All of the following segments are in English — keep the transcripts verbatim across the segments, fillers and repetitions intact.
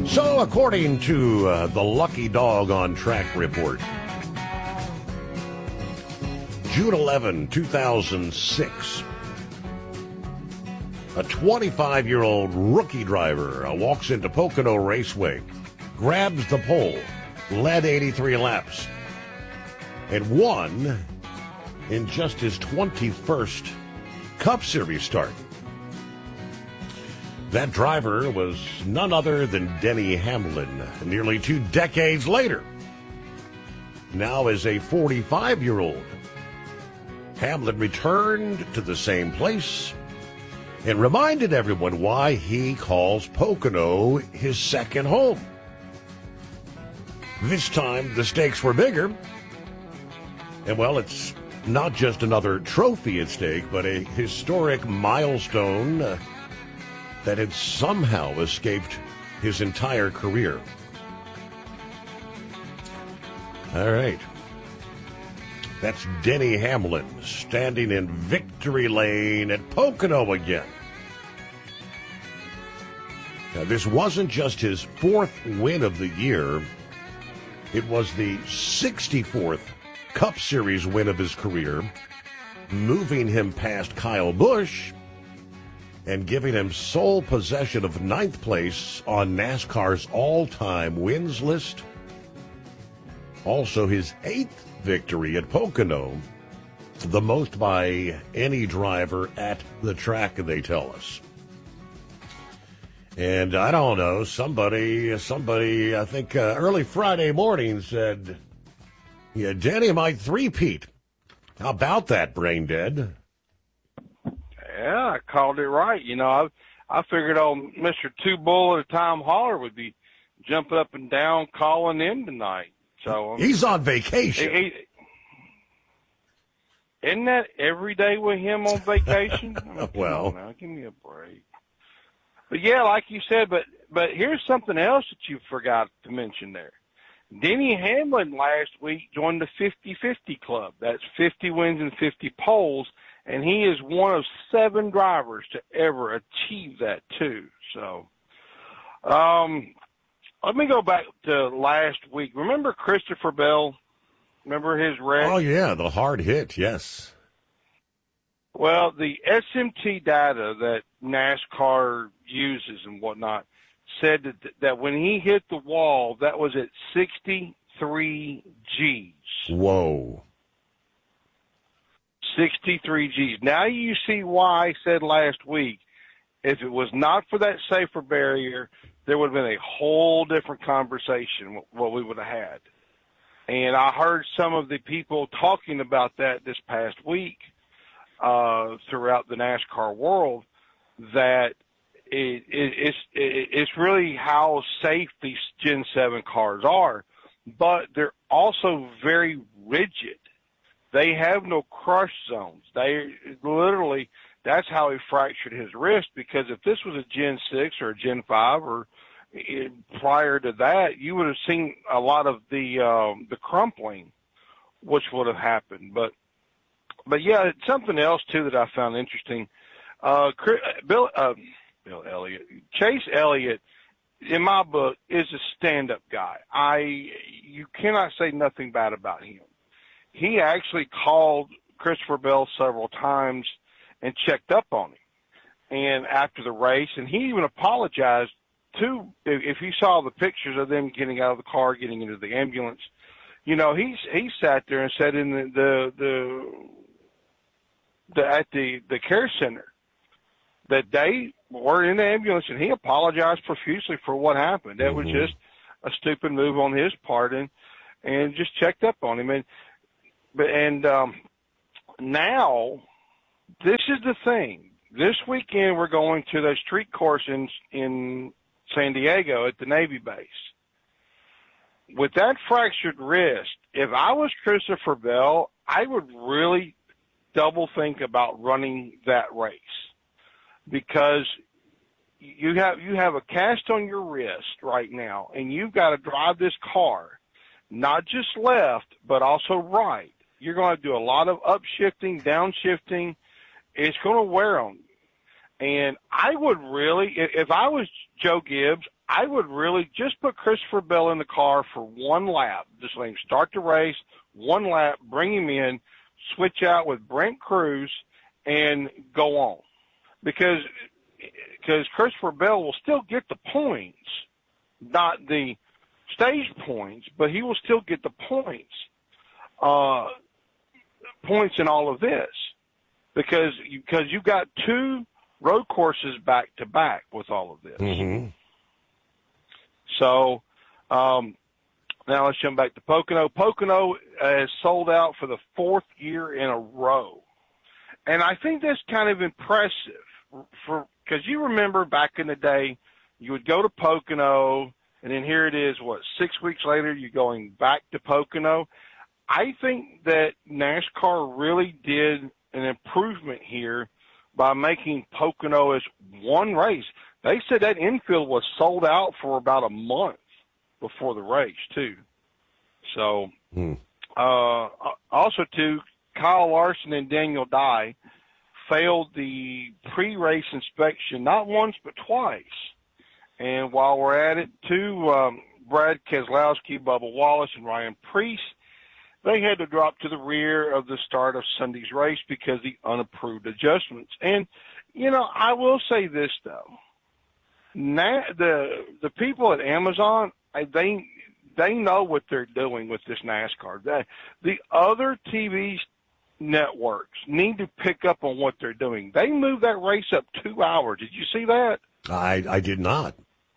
So, according to uh, the Lucky Dog on Track report, June eleventh, two thousand six, a twenty-five-year-old rookie driver uh, walks into Pocono Raceway, grabs the pole, led eighty-three laps, and won in just his twenty-first Cup Series start. That driver was none other than Denny Hamlin, nearly two decades later. Now as a forty-five-year-old, Hamlin returned to the same place and reminded everyone why he calls Pocono his second home. This time, the stakes were bigger. And, well, it's not just another trophy at stake, but a historic milestone uh, that had somehow escaped his entire career. All right. That's Denny Hamlin standing in victory lane at Pocono again. Now, this wasn't just his fourth win of the year. It was the sixty-fourth Cup Series win of his career, moving him past Kyle Busch and giving him sole possession of ninth place on NASCAR's all-time wins list. Also his eighth victory at Pocono, the most by any driver at the track, they tell us. And I don't know, somebody, somebody, I think uh, early Friday morning said, yeah, Denny might three-peat. How about that, Brain Dead? Yeah, I called it right. You know, I I figured old Mister Two Bull at a Time Holler would be jumping up and down calling in tonight. So um, he's on vacation. He, he, isn't that every day with him on vacation? I mean, well, now, give me a break. But yeah, like you said, but but here's something else that you forgot to mention there. Denny Hamlin last week joined the fifty-fifty club. That's fifty wins and fifty poles, and he is one of seven drivers to ever achieve that too. So, um, let me go back to last week. Remember Christopher Bell? Remember his wreck? Oh, yeah, the hard hit, yes. Well, the S M T data that NASCAR uses and whatnot said that, that when he hit the wall, that was at sixty-three G's. Whoa. sixty-three G's. Now you see why I said last week, if it was not for that safer barrier, there would have been a whole different conversation, what we would have had. And I heard some of the people talking about that this past week uh, throughout the NASCAR world, that it, it, it's, it, it's really how safe these Gen seven cars are, but they're also very rigid. They have no crush zones. They literally, that's how he fractured his wrist, because if this was a Gen six or a Gen five or it, prior to that, you would have seen a lot of the um, the crumpling, which would have happened. But, but yeah, something else too that I found interesting. Uh, Bill, uh, Bill Elliott, Chase Elliott, in my book, is a stand-up guy. I, you cannot say nothing bad about him. He actually called Christopher Bell several times and checked up on him. And after the race, and he even apologized to, if you saw the pictures of them getting out of the car, getting into the ambulance, you know, he's, he sat there and said in the, the, the, the at the, the care center that they were in the ambulance, and he apologized profusely for what happened. That mm-hmm. was just a stupid move on his part, and, and just checked up on him. And, But and um, now, this is the thing. This weekend we're going to the street course in in San Diego at the Navy base. With that fractured wrist, if I was Christopher Bell, I would really double think about running that race, because you have you have a cast on your wrist right now, and you've got to drive this car, not just left, but also right. You're going to do a lot of upshifting, downshifting. It's going to wear on you. And I would really, if I was Joe Gibbs, I would really just put Christopher Bell in the car for one lap. Just let him start the race, one lap, bring him in, switch out with Brent Cruz, and go on. Because because Christopher Bell will still get the points, not the stage points, but he will still get the points, uh, points in all of this. Because you, because you got two road courses back to back with all of this. Mm-hmm. So um, now let's jump back to Pocono. Pocono has sold out for the fourth year in a row. And I think that's kind of impressive for because you remember back in the day, you would go to Pocono, and then here it is, what, six weeks later, you're going back to Pocono. I think that NASCAR really did an improvement here by making Pocono as one race. They said that infield was sold out for about a month before the race, too. So, hmm. uh, also, too, Kyle Larson and Daniel Dye failed the pre-race inspection not once but twice. And while we're at it, too, um, Brad Keselowski, Bubba Wallace, and Ryan Preece, they had to drop to the rear of the start of Sunday's race because of the unapproved adjustments. And, you know, I will say this, though. Na- the the people at Amazon, they they know what they're doing with this NASCAR. They, the other T V networks need to pick up on what they're doing. They moved that race up two hours. Did you see that? I I did not.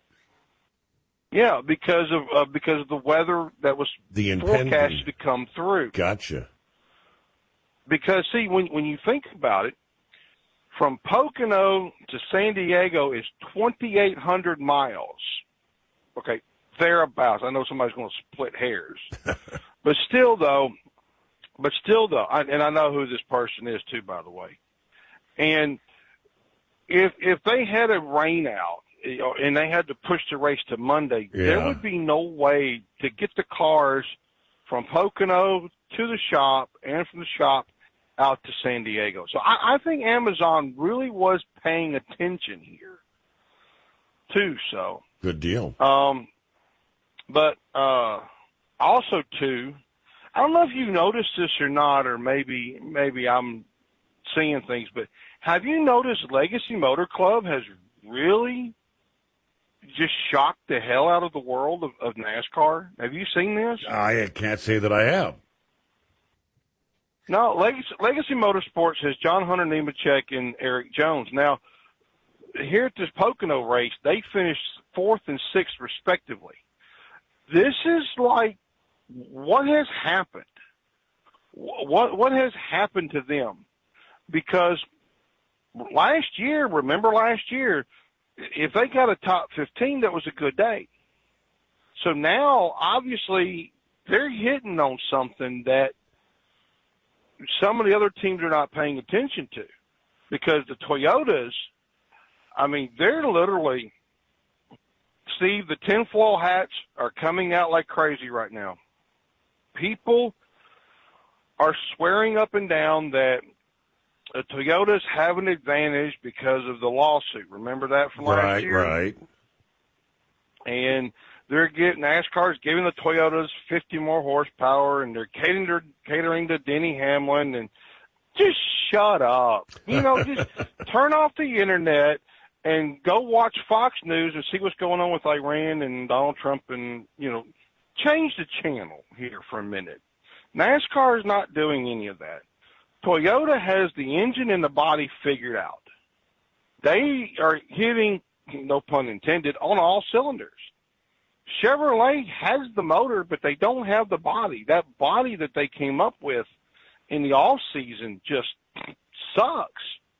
Yeah, because of uh, because of the weather that was The forecasted to come through. Gotcha. Because, see, when when you think about it, from Pocono to San Diego is twenty-eight hundred miles. Okay, thereabouts. I know somebody's going to split hairs. but still, though, but still, though, I, and I know who this person is, too, by the way. And if if they had a rain out, and they had to push the race to Monday, yeah. there would be no way to get the cars from Pocono to the shop and from the shop out to San Diego. So I, I think Amazon really was paying attention here, too. So good deal. Um, but uh, also, too, I don't know if you noticed this or not, or maybe maybe I'm seeing things, but have you noticed Legacy Motor Club has really just shocked the hell out of the world of, of NASCAR? Have you seen this? I can't say that I have. No, Legacy, Legacy Motorsports has John Hunter Nemechek and Eric Jones. Now, here at this Pocono race, they finished fourth and sixth respectively. This is like, what has happened? What what has happened to them? Because last year, remember last year, if they got a top fifteen, that was a good day. So now, obviously, they're hitting on something that some of the other teams are not paying attention to. Because the Toyotas, I mean, they're literally, Steve, the tinfoil hats are coming out like crazy right now. People are swearing up and down that the Toyotas have an advantage because of the lawsuit. Remember that from last right, year? Right, right. And they're getting, NASCAR's giving the Toyotas fifty more horsepower, and they're catering to, catering to Denny Hamlin. And just shut up. You know, just turn off the internet and go watch Fox News and see what's going on with Iran and Donald Trump, and, you know, change the channel here for a minute. NASCAR is not doing any of that. Toyota has the engine and the body figured out. They are hitting, no pun intended, on all cylinders. Chevrolet has the motor, but they don't have the body. That body that they came up with in the off season just sucks.